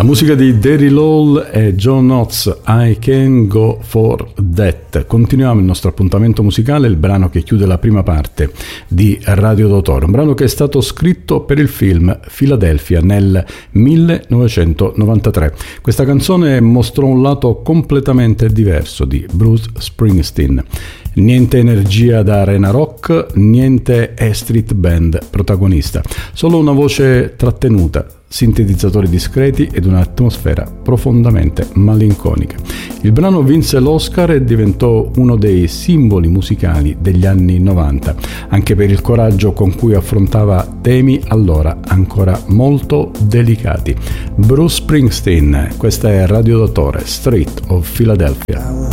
La musica di Daddy Lowell e John Oates, I Can Go For That. Continuiamo il nostro appuntamento musicale, il brano che chiude la prima parte di Radio Dottore, un brano che è stato scritto per il film Philadelphia nel 1993. Questa canzone mostrò un lato completamente diverso di Bruce Springsteen. Niente energia da arena rock, niente E-Street Band protagonista, solo una voce trattenuta, sintetizzatori discreti ed un'atmosfera profondamente malinconica. Il brano vinse l'Oscar e diventò uno dei simboli musicali degli anni 90, anche per il coraggio con cui affrontava temi allora ancora molto delicati. Bruce Springsteen, questa è Radio Dottore, Street of Philadelphia.